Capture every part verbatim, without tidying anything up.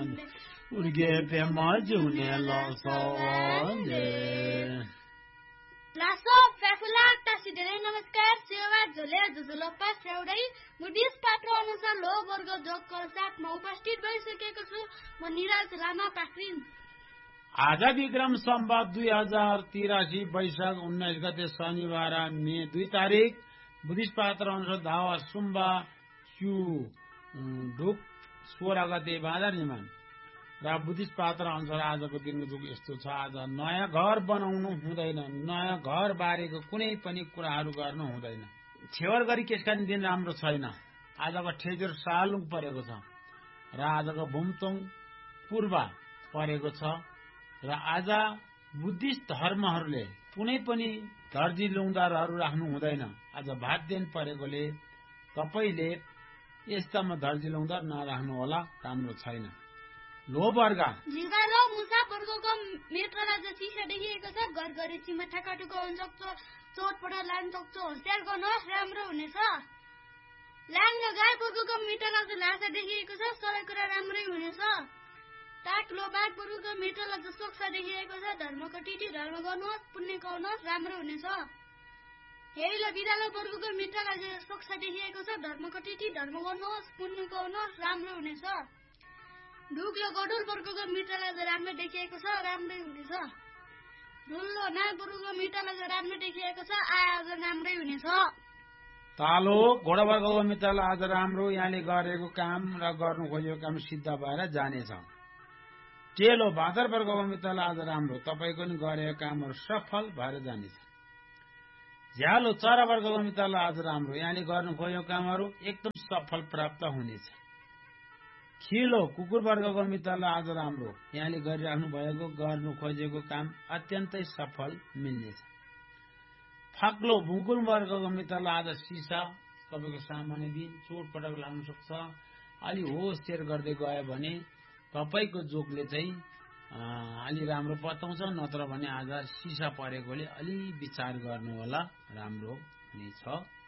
उर्गे पेम जुने लसले लासो फेफुला तासी धेरै नमस्कार सेवा झोले झुझुलप्पा सेउडै बुद्धिस पात्र अनुसार लो वर्ग जोगको साथमा उपस्थित भइसकेको छु म निराज लामा पाक्रिन। आज विक्रम सम्वत दुई हजार तिरासी वैशाख उन्नाइस गते शनिबार मे दुई तारिक बुद्धिस्ट पात्र अनुसार धावा सुम्बा क्यू ढुक सोह्र गते बाजार निमान र बुद्धिस्ट पात्र अनुसार आजको दिनको जुग यस्तो छ। आज नयाँ घर बनाउनु हुँदैन, नयाँ घर बारेको कुनै पनि कुराहरू गर्नु हुँदैन। छेवर गरी त्यसका दिन राम्रो छैन। आजको ठेजुर सालुङ परेको छ र आजको भुमतोङ पूर्व परेको छ र आज बुद्धिस्ट धर्महरूले कुनै पनि दर्जी लुङदारहरू राख्नु हुँदैन। आज भात दिन परेकोले तपाईले यस्तामा दर्जी लुङदार नराख्नु होला, राम्रो छैन। लो वर्ग जिगालो मुसा वर्गको मेट्रोलाई चाहिँ चिसा देखिएको छ। घर घरि चिमा ठकाटुको हुन सक्छ, चोटपट लान सक्छ, होसियार गर्नुहोस् राम्रो हुनेछ। लाङ गाई वर्गको मिटरलाई चाहिँ लासा देखिएको छ, सबै कुरा राम्रै हुनेछ। टाट लो बाघ वर्गको मिटरलाई चाहिँ सोक्सा देखिएको छ। धर्मको टिटी धर्म गर्नुहोस्, पुण्य गर्नुहोस्, राम्रो हुनेछ। हेलो बिरालो वर्गको मिटरलाई चाहिँ सोक्सा देखिएको छ। धर्मको टिटी धर्म गर्नुहोस्, पुण्य गर्नुहोस्, राम्रो हुनेछ। ढुक्लो गडुल वर्गको मिटरलाई चाहिँ राम्रो देखिएको छ, राम्रै हुनेछ। ढुल्लो नाग वर्गको मिटरलाई चाहिँ राम्रो देखिएको छ, आज राम्रै हुनेछ। तालो घोडा वर्गको मित्रलाई आज राम्रो, यहाँले गरेको काम र गर्नु खोजेको काम सिद्ध भएर जानेछ। टेलो भादर वर्गको मित्रलाई आज राम्रो, तपाईको नि गरेको कामहरू सफल भएर जानेछ। झ्यालो चरा वर्गको मित्रलाई आज राम्रो, यहाँले गर्नु खोजेको कामहरू एकदम सफल प्राप्त हुनेछ। खिलो कुकुर वर्गको मित्रलाई आज राम्रो, यहाँले गरिराख्नु भएको गर्नु खोजेको काम अत्यन्तै सफल मिल्नेछ। फाक्लो भुकुल वर्गको मित्रलाई आज सिसा तपाईँको सामान्य दिन चोटपटक लाग्न सक्छ। अलि होसियार गर्दै गयो भने तपाईँको जोगले चाहिँ अलि राम्रो बताउँछ, नत्र भने आज सिसा परेकोले अलि विचार गर्नु होला, राम्रो हुनेछ।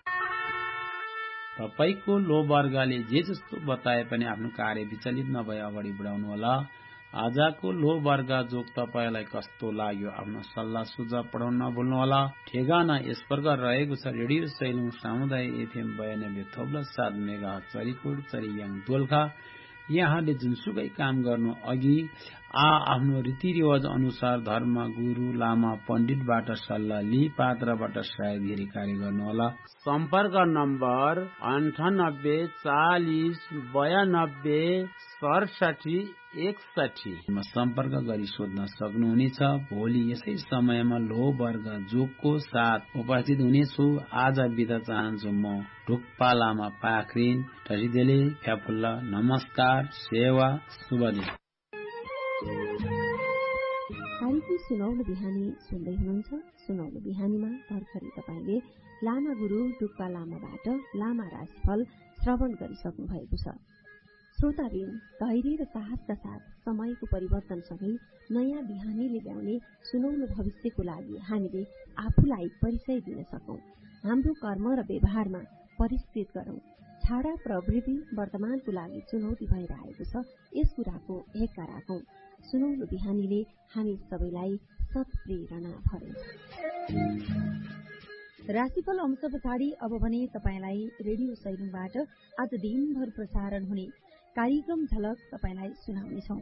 तपाईको लो वर्गले जे जस्तो बताए पनि आफ्नो कार्य विचलित नभए अगाडि बढाउनु होला। आजको लो वर्ग जोग तपाईलाई कस्तो लाग्यो आफ्नो सल्लाह सुझाव पठाउन नभुल्नु होला। ठेगाना यस प्रकार रहेको छ। रेडियो सैलुङ सामुदायिक एफएम बयानब्बे थोप्ला सात मेगा चरीकोट चरीयाङ दोलखा। यहाँले जुनसुकै काम गर्नु अघि आ आफ्नो रीतिरिवाज अनुसार धर्म गुरु लामा पण्डितबाट सल्लाह लिई पात्रबाट सायद कार्य गर्नुहोला। सम्पर्क नम्बर अन्ठानब्बे चालिस बयानब्बे सडसठी एकसठी सम्पर्क गरी सोध्न सक्नुहुनेछ। भोलि यसै समयमा लो वर्ग जोगको साथ उपस्थित हुनेछु। आज बिदा चाहन्छु म ढुक्पा लामा पाखरिन टसिदेले फ्याफुल्ला। नमस्कार, सेवा, शुभ दिन। कार्यक्रम सुनौलो बिहानी सुन्दै हुनुहुन्छ। सुनौलो बिहानीमा भर्खरै तपाईँले लामा गुरु ढुक्पा लामाबाट लामा राशिफल श्रवण गरिसक्नु भएको छ। श्रोताबिन, धैर्य र साहसका साथ समयको परिवर्तनसँगै नयाँ बिहानीले ल्याउने सुनौलो भविष्यको लागि हामीले आफूलाई परिचय दिन सकौं। हाम्रो कर्म र व्यवहारमा परिष्कृत गरौं। छाडा प्रवृत्ति वर्तमानको लागि चुनौती भएर आएको छ, यस कुराको हेक्का राखौं। सुनौलो बिहानीले हामी सबैलाई सत्प्रेरणा भरौं। राशिफल अंश पछाडि अब भने तपाईलाई रेडियो सैलुङबाट आज दिनभर प्रसारण हुने कार्यक्रम झलक तपाईलाई सुनाउनेछौं।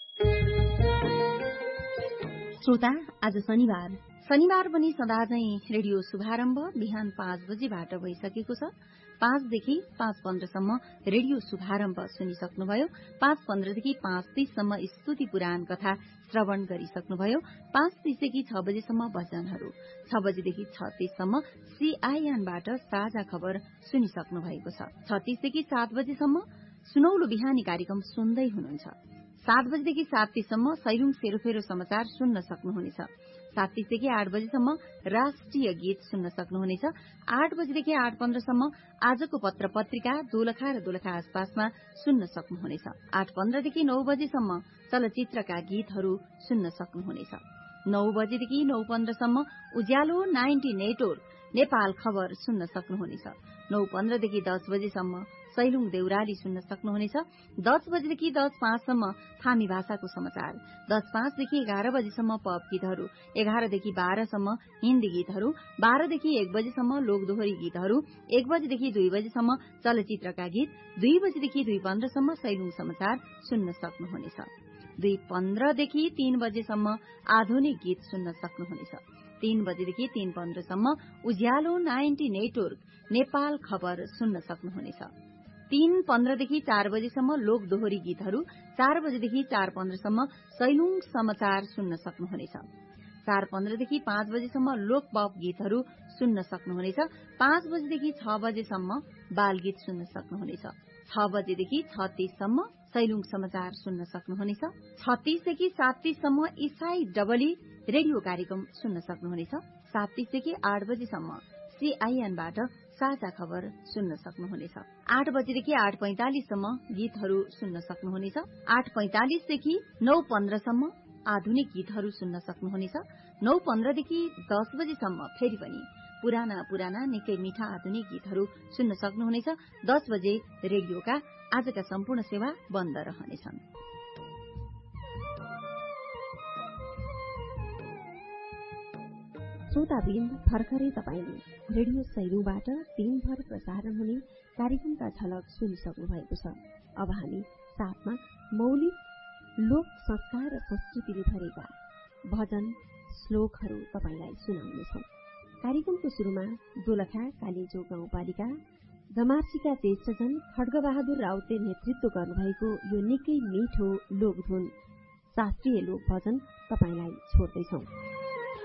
श्रोता, आज शनिबार शनिबार पनि सदा नै रेडियो शुभारम्भ बिहान पाँच बजेबाट भइसकेको छ। पाँचदेखि पाँच पन्ध्रसम्म रेडियो शुभारम्भ सुनिसक्नुभयो। पाँच पन्ध्रदेखि पाँच तीससम्म स्तुति पुराण कथा श्रवण गरिसक्नुभयो। पाँच तीसदेखि छ बजेसम्म भजनहरू, छ बजेदेखि छ तीससम्म सीआईएनबाट साझा खबर सुनिसक्नु भएको छ। छ तीसदेखि सात बजेसम्म सुनौलो बिहानी कार्यक्रम सुन्दै हुनुहुन्छ। सात बजेदेखि सात तीससम्म सैलुङ सेरोफेरो समाचार सुन्न सक्नुहुनेछ। सात तीसदेखि आठ बजेसम्म राष्ट्रिय गीत सुन्न सक्नुहुनेछ। आठ बजेदेखि आठ पन्ध्रसम्म आजको पत्र पत्रिका दोलखा र दोलखा आसपासमा सुन्न सक्नुहुनेछ। आठ पन्ध्रदेखि नौ बजेसम्म चलचित्रका गीतहरू सुन्न सक्नुहुनेछ। नौ बजेदेखि नौ पन्ध्रसम्म उज्यालो नाइन्टी नेटवर्क नेपाल खबर सुन्न सक्नुहुनेछ। नौ पन्ध्रदेखि दस बजेसम्म सैलुङ देउराली सुन्न सक्नुहुनेछ। दस बजेदेखि दस पाँचसम्म थामी भाषाको समाचार, दस पाँचदेखि एघार बजेसम्म पप गीतहरू, एघारदेखि बाह्रसम्म हिन्दी गीतहरू, बाह्रदेखि एक बजेसम्म लोकदोहोरी गीतहरू, एक बजेदेखि दुई बजेसम्म चलचित्रका गीत, दुई बजेदेखि दुई पन्ध्रसम्म सैलुङ समाचार सुन्न सक्नुहुनेछ। दुई पन्ध्रदेखि तीन बजेसम्म आधुनिक गीत सुन्न सक्नुहुनेछ। तीन बजेदेखि तीन पन्ध्रसम्म उज्यालो नाइन्टी नेटवर्क नेपाल खबर सुन्न सक्नुहुनेछ। तीन पन्ध्रदेखि चार बजेसम्म लोक दोहोरी गीतहरू, चार बजेदेखि चार पन्ध्रसम्म सैलुङ समाचार सुन्न सक्नुहुनेछ। चार पन्ध्रदेखि पाँच बजेसम्म लोक पप गीतहरू सुन्न सक्नुहुनेछ। पाँच बजेदेखि छ बजेसम्म बाल गीत सुन्न सक्नुहुनेछ। छ बजेदेखि छ तीससम्म सैलुङ समाचार सुन्न सक्नुहुनेछ। छत्तीसदेखि सात तीससम्म इसाई डबली रेडियो कार्यक्रम सुन्न सक्नुहुनेछ। सात तीसदेखि आठ बजेसम्म सीआईएनबाट साझा खबर सुन्न सक्नुहुनेछ। आठ बजेदेखि आठ पैंतालिससम्म गीतहरू सुन्न सक्नुहुनेछ। आठ पैंतालिसदेखि नौ पन्ध्रसम्म आधुनिक गीतहरू सुन्न सक्नुहुनेछ। नौ पन्ध्रदेखि दस बजेसम्म फेरि पनि पुराना पुराना निकै मिठा आधुनिक गीतहरू सुन्न सक्नुहुनेछ। दस बजे रेडियोका आजका सम्पूर्ण सेवा बन्द रहनेछन्। श्रोतावृन्द, भर्खरै तपाईँले रेडियो सैलुङबाट दिनभर प्रसारण हुने कार्यक्रमका झलक सुनिसक्नु भएको छ। अब हामी साथमा मौलिक लोक संस्कार र संस्कृतिले भरेका भजन श्लोकहरू तपाईँलाई सुनाउनेछौं। कार्यक्रमको शुरूमा दोलखा कालीजो गाउँपालिका जमार्सीका ज्येष्ठजन खड्गबहादुर राउतले नेतृत्व गर्नुभएको यो निकै मिठो लोकधुन शास्त्रीय लोक भजन तपाईँलाई छोड्दैछौं।